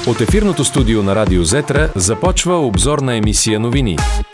От ефирното студио на Радио Зетра започва обзорна емисия новини.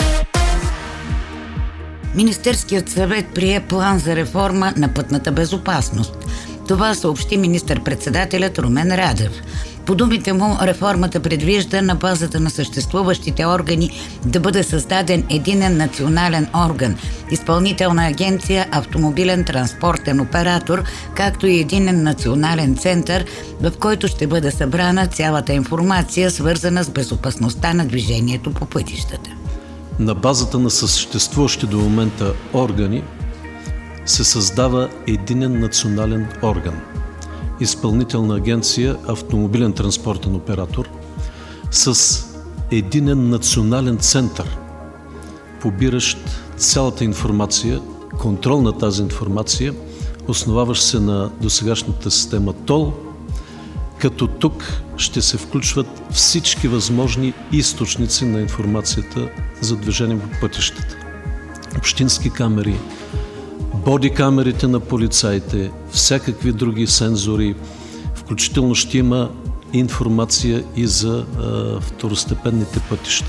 Министерският съвет прие план за реформа на пътната безопасност. Това съобщи министър-председателят Румен Радев. По думите му, реформата предвижда на базата на съществуващите органи да бъде създаден единен национален орган, изпълнителна агенция, автомобилен транспортен оператор, както и единен национален център, в който ще бъде събрана цялата информация, свързана с безопасността на движението по пътищата. На базата на съществуващи до момента органи се създава единен национален орган. Изпълнителна агенция, автомобилен транспортен оператор с единен национален център, побиращ цялата информация, контрол на тази информация, основаващ се на досегашната система ТОЛ, като тук ще се включват всички възможни източници на информацията за движение по пътищата. Общински камери, бодикамерите на полицаите, всякакви други сензори, включително ще има информация и за второстепенните пътища.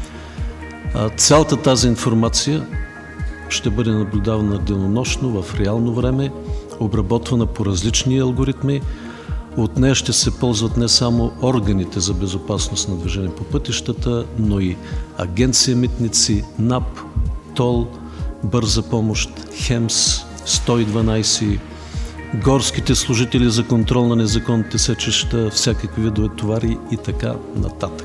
Цялата тази информация ще бъде наблюдавана денонощно в реално време, обработвана по различни алгоритми. От нея ще се ползват не само органите за безопасност на движение по пътищата, но и Агенция Митници, НАП, ТОЛ, Бърза помощ, ХЕМС, 112, горските служители за контрол на незаконните сечища, всякакви видове товари и така нататък.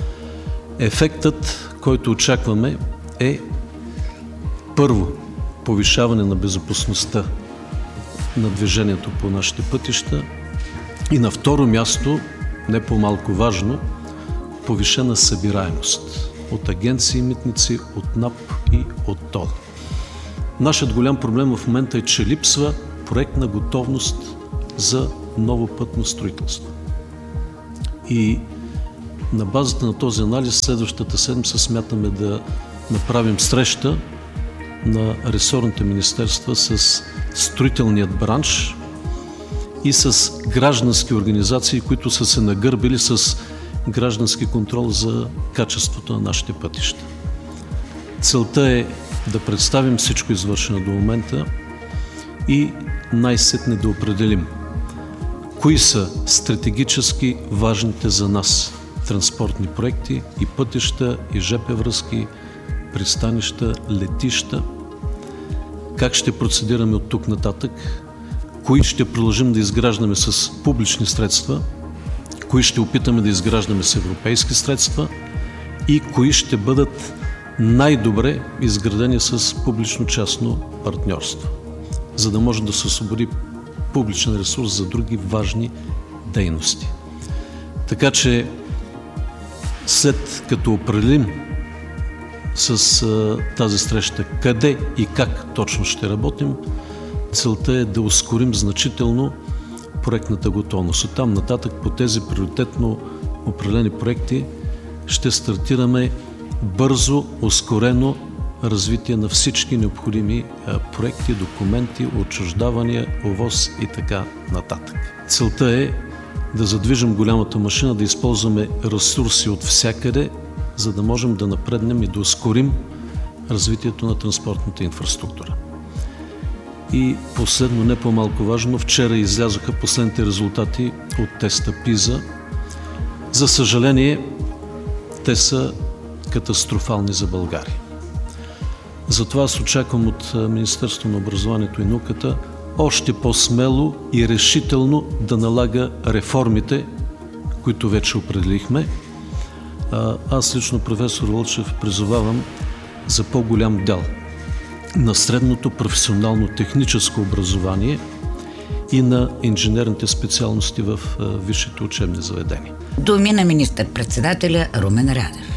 Ефектът, който очакваме, е първо повишаване на безопасността на движението по нашите пътища и на второ място, не по-малко важно, повишена събираемост от агенции митници, от НАП и от ТОЛ. Нашият голям проблем в момента е, че липсва проектна готовност за ново пътно строителство. И на базата на този анализ следващата седмица смятаме да направим среща на ресорните министерства с строителният бранш и с граждански организации, които са се нагърбили с граждански контрол за качеството на нашите пътища. Целта е да представим всичко извършено до момента и най-сетне да определим кои са стратегически важните за нас транспортни проекти и пътища, и ЖП връзки, пристанища, летища, как ще процедираме от тук нататък, кои ще продължим да изграждаме с публични средства, кои ще опитаме да изграждаме с европейски средства и кои ще бъдат най-добре изградени с публично-частно партньорство, за да може да се освободи публичен ресурс за други важни дейности. Така че след като определим с тази среща къде и как точно ще работим, целта е да ускорим значително проектната готовност. Оттам нататък по тези приоритетно определени проекти ще стартираме бързо, ускорено развитие на всички необходими проекти, документи, отчуждавания, ОВОС и така нататък. Целта е да задвижим голямата машина, да използваме ресурси от всякъде, за да можем да напреднем и да ускорим развитието на транспортната инфраструктура. И последно, не по-малко важно, вчера излязоха последните резултати от теста ПИЗА. За съжаление, те са катастрофални за България. Затова аз очаквам от Министерството на образованието и науката още по-смело и решително да налага реформите, които вече определихме. Аз лично, професор Вълчев, призовавам за по-голям дял на средното професионално техническо образование и на инженерните специалности в висшите учебни заведения. Думи на министър-председателя Румен Радев.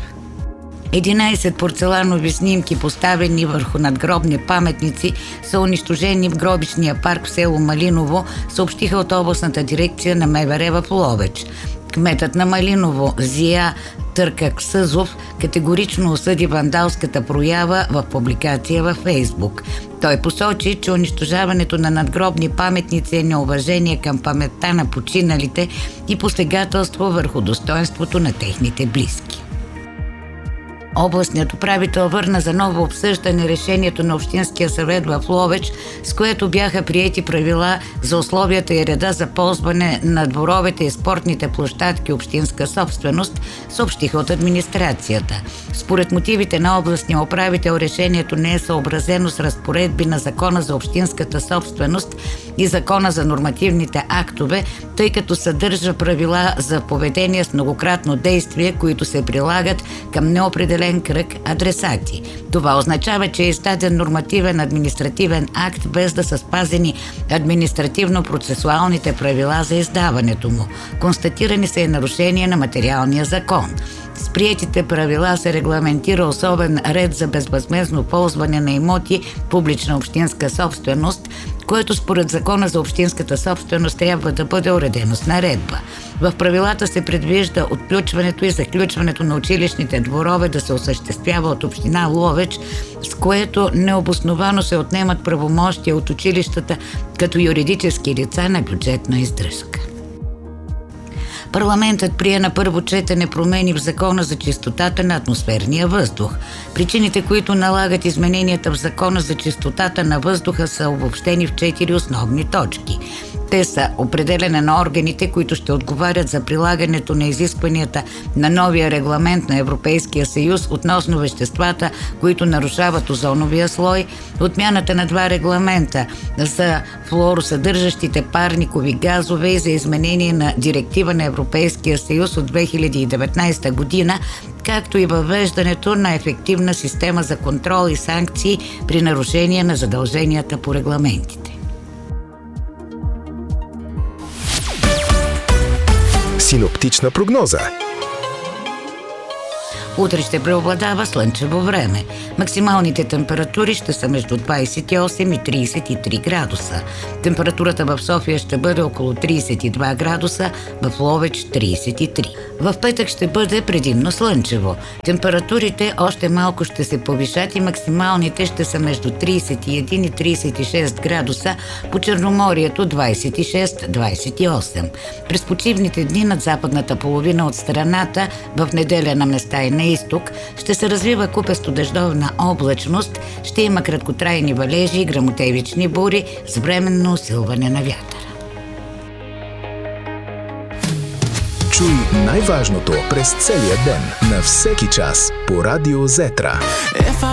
11 порцеланови снимки, поставени върху надгробни паметници, са унищожени в гробичния парк в село Малиново, съобщиха от областната дирекция на МВР в Ловеч. Кметът на Малиново Зия Търкак Съзов категорично осъди вандалската проява в публикация във Фейсбук. Той посочи, че унищожаването на надгробни паметници е неуважение към паметта на починалите и посегателство върху достоинството на техните близки. Областният управител върна за ново обсъждане решението на Общинския съвет в Ловеч, с което бяха приети правила за условията и реда за ползване на дворовете и спортните площадки общинска собственост, съобщиха от администрацията. Според мотивите на областния управител, решението не е съобразено с разпоредби на Закона за общинската собственост и Закона за нормативните актове, тъй като съдържа правила за поведение с многократно действие, които се прилагат към неопределен кръг адресати. Това означава, че е издаден нормативен административен акт, без да са спазени административно-процесуалните правила за издаването му. Констатирани са и нарушения на материалния закон. С приетите правила се регламентира особен ред за безвъзмездно ползване на имоти публична общинска собственост, което според Закона за общинската собственост трябва да бъде уредено с наредба. В правилата се предвижда отключването и заключването на училищните дворове да се осъществява от община Ловеч, с което необосновано се отнемат правомощия от училищата като юридически лица на бюджетна издръжка. Парламентът прие на първо четене промени в Закона за чистотата на атмосферния въздух. Причините, които налагат измененията в Закона за чистотата на въздуха, са обобщени в 4 основни точки. Те са определяне на органите, които ще отговарят за прилагането на изискванията на новия регламент на Европейския съюз относно веществата, които нарушават озоновия слой, отмяната на 2 регламента за флуоросъдържащите парникови газове и за изменение на директива на Европейския съюз от 2019 година, както и въвеждането на ефективна система за контрол и санкции при нарушение на задълженията по регламентите. Синоптична прогноза. Утре ще преобладава слънчево време. Максималните температури ще са между 28 и 33 градуса. Температурата в София ще бъде около 32 градуса, в Ловеч 33. В петък ще бъде предимно слънчево. Температурите още малко ще се повишат и максималните ще са между 31 и 36 градуса, по Черноморието 26-28. През почивните дни над западната половина от страната, в неделя на места и на изток, ще се развива купесто дъждовна облачност, ще има краткотрайни валежи и гръмотевични бури с временно усилване на вятъра. Чуй най-важното през целия ден, на всеки час по Радио Зетра.